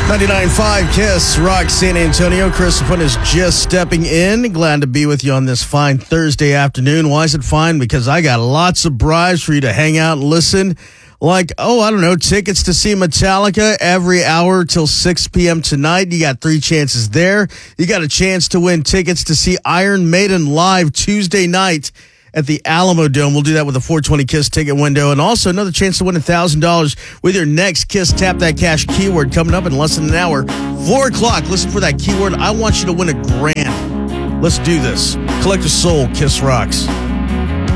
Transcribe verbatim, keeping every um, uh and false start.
ninety-nine point five KISS Rock San Antonio. Chris Pun is just stepping in. Glad to be with you on this fine Thursday afternoon. Why is it fine? Because I got lots of bribes for you to hang out and listen. Like, oh, I don't know, tickets to see Metallica every hour till six p.m. tonight. You got three chances there. You got a chance to win tickets to see Iron Maiden live Tuesday night at the Alamo Dome. We'll do that with a four twenty KISS ticket window. And also another chance to win one thousand dollars with your next KISS Tap That Cash keyword coming up in less than an hour. four o'clock, listen for that keyword. I want you to win a grand. Let's do this. Collective Soul, KISS Rocks.